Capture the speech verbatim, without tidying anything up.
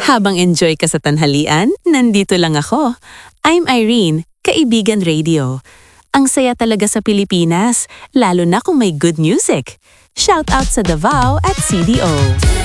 Habang enjoy ka sa tanghalian, nandito lang ako. I'm Irene, Kaibigan Radio. Ang saya talaga sa Pilipinas, lalo na kung may good music. Shout out sa Davao at C D O.